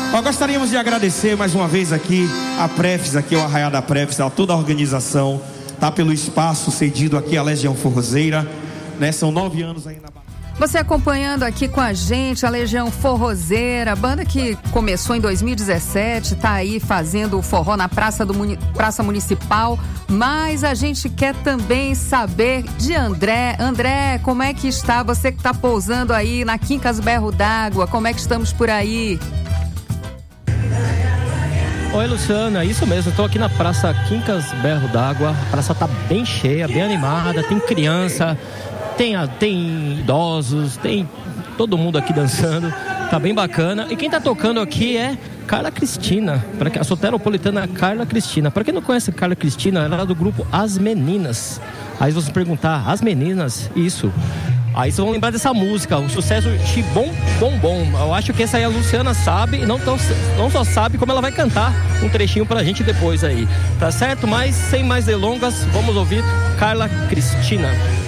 Nós gostaríamos de agradecer mais uma vez aqui a Prefis, aqui o Arraiá da Prefis, a toda a organização, tá, pelo espaço cedido aqui à Legião Forrozeira, né? São 9 anos aí na... Você acompanhando aqui com a gente a Legião Forrozeira, banda que começou em 2017, tá aí fazendo o forró na Praça Municipal, mas a gente quer também saber de André. André, como é que está? Você que está pousando aí na Quincas Berro d'Água, como é que estamos por aí? Oi, Luciana, isso mesmo, estou aqui na Praça Quincas Berro d'Água. A praça tá bem cheia, bem animada, tem criança, tem idosos, tem todo mundo aqui dançando, tá bem bacana. E quem tá tocando aqui é Carla Cristina, a soteropolitana Carla Cristina. Para quem não conhece Carla Cristina, ela é do grupo As Meninas. Aí vocês vão perguntar, As Meninas? Isso. Aí vocês vão lembrar dessa música, o sucesso Xibom Bom Bom. Eu acho que essa aí a Luciana sabe, e não só sabe, como ela vai cantar um trechinho pra gente depois aí. Tá certo? Mas sem mais delongas, vamos ouvir Carla Cristina.